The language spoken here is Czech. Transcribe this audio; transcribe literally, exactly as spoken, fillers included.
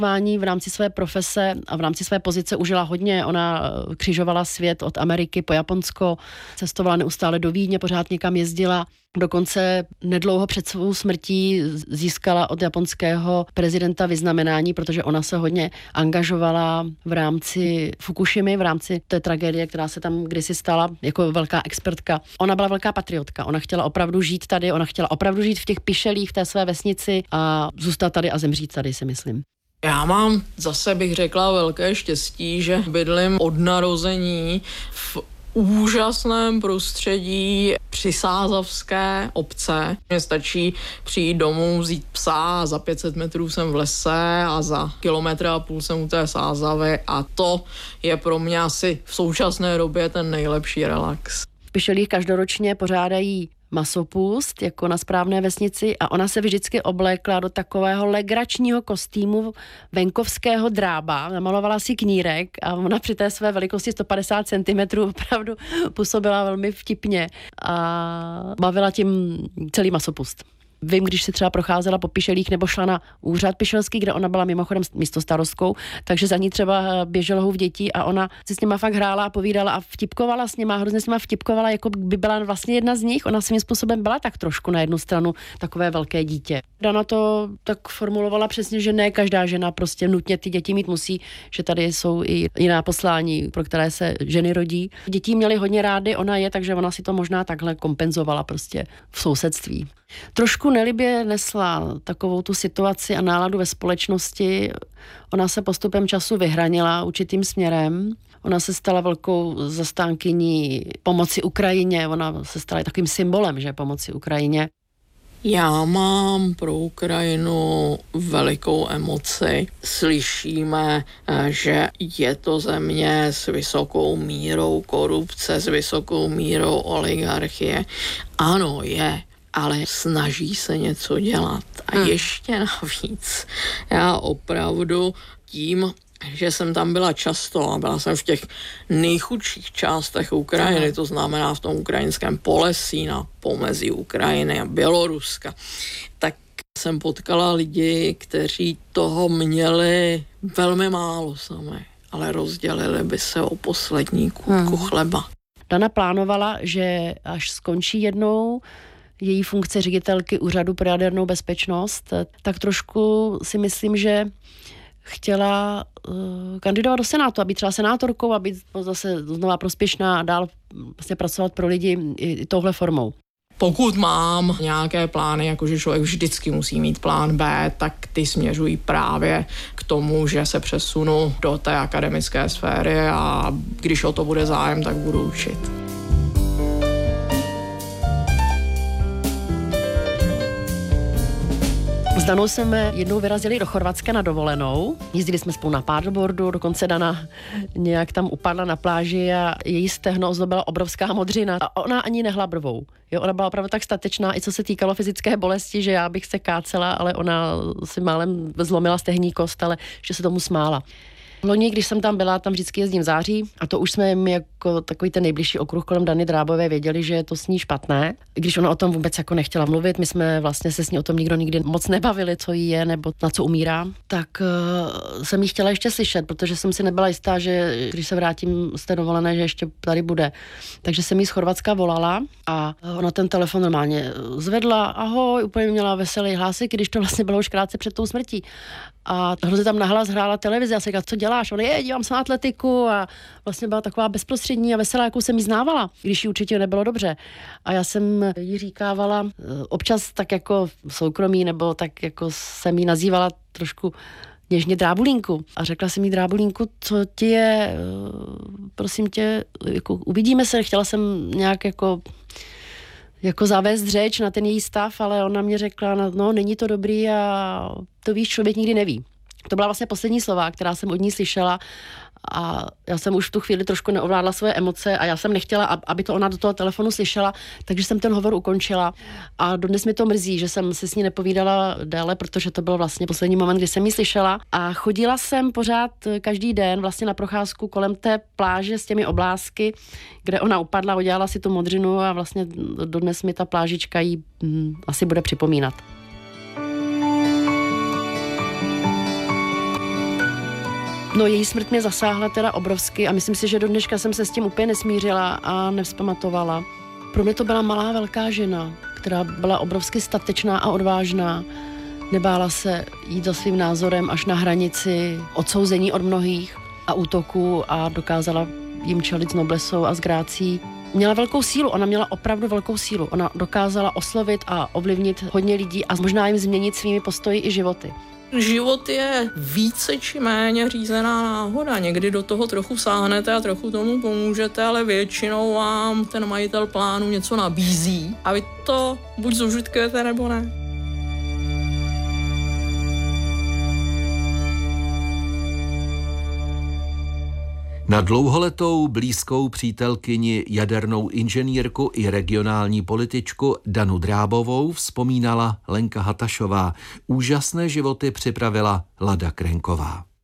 Mání v rámci své profese a v rámci své pozice užila hodně. Ona křižovala svět od Ameriky po Japonsko, cestovala neustále do Vídně, pořád někam jezdila. Dokonce nedlouho před svou smrtí získala od japonského prezidenta vyznamenání, protože ona se hodně angažovala v rámci Fukušimy, v rámci té tragédie, která se tam kdysi stala, jako velká expertka. Ona byla velká patriotka, ona chtěla opravdu žít tady, ona chtěla opravdu žít v těch Pišelích, v té své vesnici a zůstat tady a zemřít tady, si myslím. Já mám zase, bych řekla, velké štěstí, že bydlím od narození v úžasném prostředí přisázavské obce. Mně stačí přijít domů, vzít psa a za pět set metrů jsem v lese a za kilometr a půl jsem u té sázavy a to je pro mě asi v současné době ten nejlepší relax. V Pišelích každoročně pořádají masopust, jako na správné vesnici, a ona se vždycky oblékla do takového legračního kostýmu venkovského drába, namalovala si knírek a ona při té své velikosti sto padesát centimetrů opravdu působila velmi vtipně a bavila tím celý masopust. Vím, když si třeba procházela po Pišelích nebo šla na úřad pišelský, kde ona byla mimochodem místostarostkou, takže za ní třeba běželo hův dětí a ona si s nima fakt hrála a povídala a vtipkovala s nima, hrozně s nima vtipkovala, jako by byla vlastně jedna z nich. Ona svým způsobem byla tak trošku na jednu stranu takové velké dítě. Dana to tak formulovala přesně, že ne každá žena prostě nutně ty děti mít musí, že tady jsou i jiná poslání, pro které se ženy rodí. Děti měly hodně rády, ona je, takže ona si to možná takhle kompenzovala prostě v sousedství. Trošku nelibě nesla takovou tu situaci a náladu ve společnosti. Ona se postupem času vyhranila určitým směrem. Ona se stala velkou zastánkyní pomoci Ukrajině. Ona se stala takovým symbolem, že pomoci Ukrajině. Já mám pro Ukrajinu velikou emoci. Slyšíme, že je to země s vysokou mírou korupce, s vysokou mírou oligarchie. Ano, je. Ale snaží se něco dělat. A hmm. ještě navíc, já opravdu tím, že jsem tam byla často a byla jsem v těch nejchudších částech Ukrajiny, to znamená v tom ukrajinském Polesí na pomezí Ukrajiny a Běloruska, tak jsem potkala lidi, kteří toho měli velmi málo sami, ale rozdělili by se o poslední kůpku hmm. chleba. Dana plánovala, že až skončí jednou její funkce ředitelky Úřadu pro jadernou bezpečnost, tak trošku si myslím, že chtěla uh, kandidovat do Senátu, aby třeba senátorkou, aby zase znova prospěšná a dál vlastně pracovat pro lidi i, i touhle formou. Pokud mám nějaké plány, jakože člověk vždycky musí mít plán B, tak ty směřují právě k tomu, že se přesunu do té akademické sféry a když o to bude zájem, tak budu učit. S Danou jsme jednou vyrazili do Chorvatska na dovolenou. Jezdili jsme spolu na paddleboardu, dokonce Dana nějak tam upadla na pláži a její stehno ozdobila obrovská modřina. A ona ani nehla brvou. Jo, ona byla opravdu tak statečná, i co se týkalo fyzické bolesti, že já bych se kácela, ale ona si málem zlomila stehní kost, ale že se tomu smála. Loni, když jsem tam byla, tam vždycky jezdím v září a to už jsme mi jako takový ten nejbližší okruh kolem Dany Drábové věděli, že je to s ní špatné. Když ona o tom vůbec jako nechtěla mluvit, my jsme vlastně se s ní o tom nikdo nikdy moc nebavili, co jí je nebo na co umírá, tak uh, jsem jí chtěla ještě slyšet, protože jsem si nebyla jistá, že když se vrátím z té dovolené, že ještě tady bude. Takže jsem jí z Chorvatska volala a ona ten telefon normálně zvedla, ahoj, úplně měla veselý hlásek, když to vlastně bylo už krátce před tou smrtí. A hrozně tam nahlas hrála televize a se říkala, co děláš? Ona je, dívám se na atletiku a vlastně byla taková bezprostřední a veselá, jakou jsem jí znávala, když jí určitě nebylo dobře. A já jsem jí říkávala, občas tak jako soukromí, nebo tak jako jsem jí nazývala trošku něžně Drábulínku. A řekla jsem jí, Drábulínku, co ti je, prosím tě, jako uvidíme se, chtěla jsem nějak jako jako zavést řeč na ten její stav, ale ona mě řekla, no, není to dobrý a to víš, člověk nikdy neví. To byla vlastně poslední slova, která jsem od ní slyšela a já jsem už v tu chvíli trošku neovládla svoje emoce a já jsem nechtěla, aby to ona do toho telefonu slyšela, takže jsem ten hovor ukončila a dodnes mi to mrzí, že jsem se s ní nepovídala déle, protože to byl vlastně poslední moment, kdy jsem ji slyšela a chodila jsem pořád každý den vlastně na procházku kolem té pláže s těmi oblázky, kde ona upadla, udělala si tu modřinu a vlastně dodnes mi ta plážička jí hm, asi bude připomínat. No, její smrt mě zasáhla teda obrovsky a myslím si, že do dneška jsem se s tím úplně nesmířila a nevzpamatovala. Pro mě to byla malá velká žena, která byla obrovsky statečná a odvážná. Nebála se jít za svým názorem až na hranici odsouzení od mnohých a útoků a dokázala jim čelit s noblesou a s grácí. Měla velkou sílu, ona měla opravdu velkou sílu. Ona dokázala oslovit a ovlivnit hodně lidí a možná jim změnit svými postoji i životy. Život je více či méně řízená náhoda. Někdy do toho trochu sáhnete a trochu tomu pomůžete, ale většinou vám ten majitel plánu něco nabízí a vy to buď zužitkujete, nebo ne. Na dlouholetou blízkou přítelkyni, jadernou inženýrku i regionální političku Danu Drábovou vzpomínala Lenka Hatašová. Úžasné životy připravila Lada Krenková.